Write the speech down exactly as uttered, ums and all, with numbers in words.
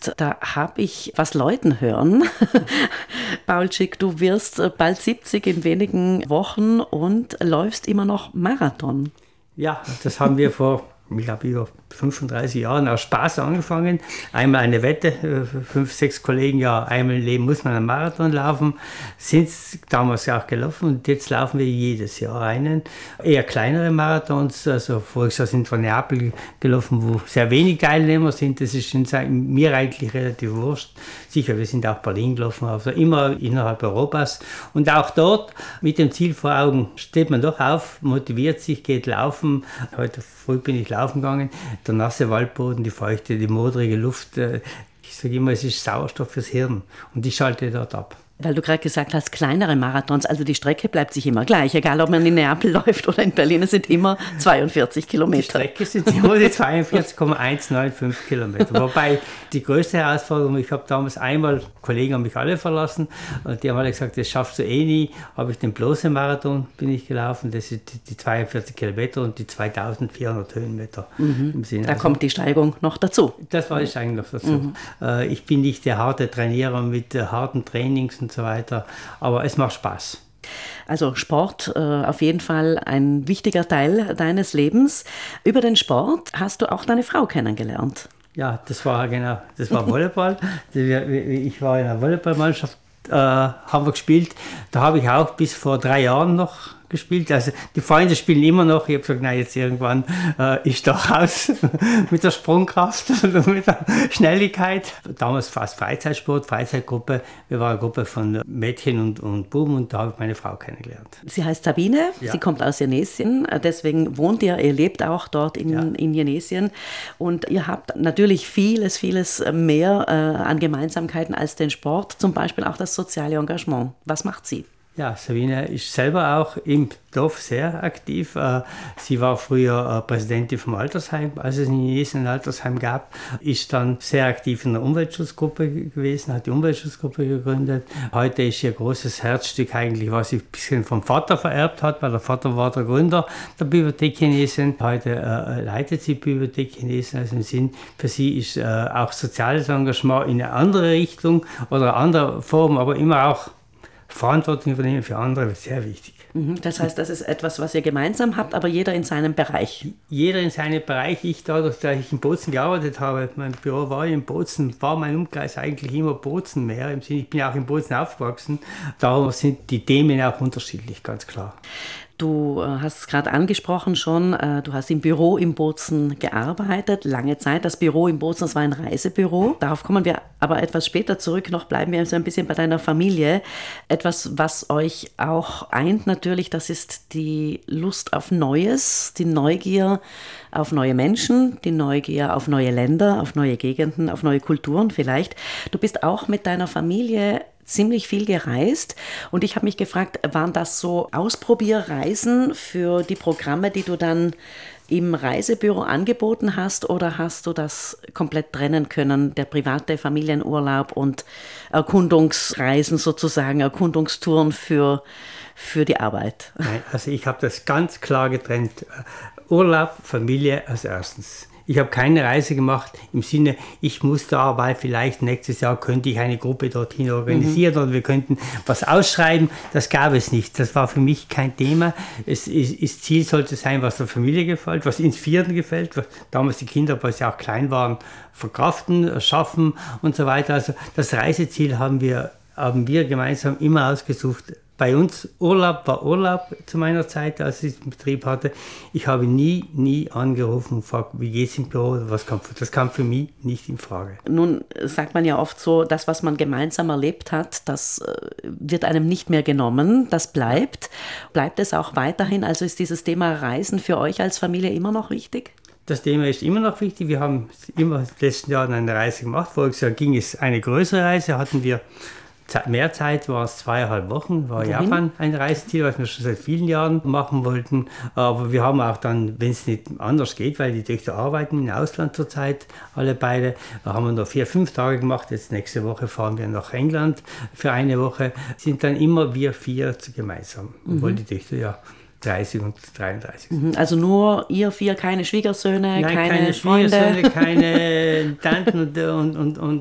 erzählst, da habe ich was läuten hören. Paulczyk, du wirst bald siebzig in wenigen Wochen und läufst immer noch Marathon. Ja, das haben wir vor, ich glaube, über fünfunddreißig Jahren aus Spaß angefangen. Einmal eine Wette, fünf, sechs Kollegen, ja, einmal im Leben muss man einen Marathon laufen. Sind damals auch gelaufen und jetzt laufen wir jedes Jahr einen. Eher kleinere Marathons, also voriges Jahr sind wir in Neapel gelaufen, wo sehr wenig Teilnehmer sind. Das ist mir eigentlich relativ wurscht. Sicher, wir sind auch Berlin gelaufen, also immer innerhalb Europas. Und auch dort mit dem Ziel vor Augen steht man doch auf, motiviert sich, geht laufen. Heute früh bin ich laufen gegangen. Der nasse Waldboden, die feuchte, die modrige Luft. Ich sage immer, es ist Sauerstoff fürs Hirn und ich schalte dort ab. Weil du gerade gesagt hast, kleinere Marathons, also die Strecke bleibt sich immer gleich, egal ob man in Neapel läuft oder in Berlin, es sind immer zweiundvierzig Kilometer. Die Strecke sind immer die zweiundvierzig Komma hundertfünfundneunzig Kilometer. Wobei die größte Herausforderung, ich habe damals einmal, Kollegen haben mich alle verlassen und die haben alle gesagt, das schaffst du eh nie, habe ich den bloßen Marathon bin ich gelaufen, das sind die, die zweiundvierzig Kilometer und die zweitausendvierhundert Höhenmeter. Mhm. Im Sinn. Da also, kommt die Steigung noch dazu. Das war die Steigung noch dazu. Mhm. Äh, ich bin nicht der harte Trainierer mit äh, harten Trainings und so weiter, aber es macht Spaß. Also Sport äh, auf jeden Fall ein wichtiger Teil deines Lebens. Über den Sport hast du auch deine Frau kennengelernt. Ja, das war genau, das war Volleyball. Ich war in einer Volleyballmannschaft, äh, haben wir gespielt. Da habe ich auch bis vor drei Jahren noch gespielt. Also die Freunde spielen immer noch. Ich habe gesagt, nein, jetzt irgendwann äh, ist doch raus mit der Sprungkraft und mit der Schnelligkeit. Damals fast Freizeitsport, Freizeitgruppe. Wir waren eine Gruppe von Mädchen und, und Buben und da habe ich meine Frau kennengelernt. Sie heißt Sabine, ja. Sie kommt aus Jenesien, deswegen wohnt ihr, ihr lebt auch dort in, ja. in Jenesien und ihr habt natürlich vieles, vieles mehr äh, an Gemeinsamkeiten als den Sport, zum Beispiel auch das soziale Engagement. Was macht sie? Ja, Sabine ist selber auch im Dorf sehr aktiv. Sie war früher Präsidentin vom Altersheim, als es in Jenesien ein Altersheim gab, ist dann sehr aktiv in der Umweltschutzgruppe gewesen, hat die Umweltschutzgruppe gegründet. Heute ist ihr großes Herzstück eigentlich, was sie ein bisschen vom Vater vererbt hat, weil der Vater war der Gründer der Bibliothek Jenesien. Heute äh, leitet sie die Bibliothek Jenesien. Also im Sinn, für sie ist äh, auch soziales Engagement in eine andere Richtung oder eine andere Form, aber immer auch Verantwortung übernehmen für andere ist sehr wichtig. Das heißt, das ist etwas, was ihr gemeinsam habt, aber jeder in seinem Bereich? Jeder in seinem Bereich. Ich, dadurch, dass ich in Bozen gearbeitet habe, mein Büro war in Bozen, war mein Umkreis eigentlich immer Bozen mehr. Im Sinne, ich bin ja auch in Bozen aufgewachsen. Darum sind die Themen auch unterschiedlich, ganz klar. Du hast es gerade angesprochen schon, du hast im Büro in Bozen gearbeitet, lange Zeit. Das Büro in Bozen, das war ein Reisebüro. Darauf kommen wir aber etwas später zurück. Noch bleiben wir so ein bisschen bei deiner Familie. Etwas, was euch auch eint natürlich, das ist die Lust auf Neues, die Neugier auf neue Menschen, die Neugier auf neue Länder, auf neue Gegenden, auf neue Kulturen vielleicht. Du bist auch mit deiner Familie ziemlich viel gereist und ich habe mich gefragt, waren das so Ausprobierreisen für die Programme, die du dann im Reisebüro angeboten hast oder hast du das komplett trennen können, der private Familienurlaub und Erkundungsreisen sozusagen, Erkundungstouren für, für die Arbeit? Nein, also ich habe das ganz klar getrennt. Urlaub, Familie als erstens. Ich habe keine Reise gemacht im Sinne, ich muss da, weil vielleicht nächstes Jahr könnte ich eine Gruppe dorthin organisieren mhm. oder wir könnten was ausschreiben. Das gab es nicht. Das war für mich kein Thema. Es, es, das Ziel sollte sein, was der Familie gefällt, was uns Vierten gefällt, was damals die Kinder, weil sie auch klein waren, verkraften, schaffen und so weiter. Also das Reiseziel haben wir, haben wir gemeinsam immer ausgesucht. Bei uns Urlaub war Urlaub zu meiner Zeit, als ich den Betrieb hatte. Ich habe nie, nie angerufen und gefragt, wie geht es im Büro? Was kam, das kam für mich nicht in Frage. Nun sagt man ja oft so, das, was man gemeinsam erlebt hat, das wird einem nicht mehr genommen, das bleibt. Bleibt es auch weiterhin? Also ist dieses Thema Reisen für euch als Familie immer noch wichtig? Das Thema ist immer noch wichtig. Wir haben immer in den letzten Jahren eine Reise gemacht. Voriges Jahr ging es eine größere Reise, hatten wir mehr Zeit, war es zweieinhalb Wochen, war Wohin? Japan ein Reiseziel, was wir schon seit vielen Jahren machen wollten. Aber wir haben auch dann, wenn es nicht anders geht, weil die Töchter arbeiten im Ausland zurzeit, alle beide, da haben wir noch vier, fünf Tage gemacht. Jetzt nächste Woche fahren wir nach England für eine Woche. Sind dann immer wir vier gemeinsam, obwohl mhm. die Töchter ja dreißig und dreiunddreißig. Also nur ihr vier, keine Schwiegersöhne, Nein, keine, keine Freunde? Schwiegersöhne, keine Tanten und, und, und, und